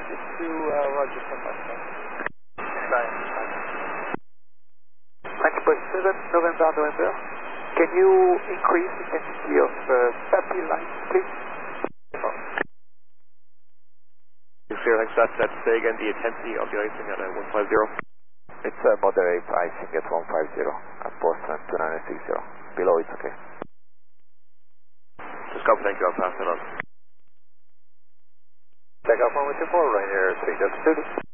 Roger from my side. Bye. Thanks, Bus 7, November. Can you increase the intensity of PAPI line, please? Clear, thanks. That's say again the intensity of the icing at 150. It's moderate icing at 150 at Boston 2960. Below it's okay. Just copy, thank you, I'll pass it on. Take off 124, right here, 3 Delta 30.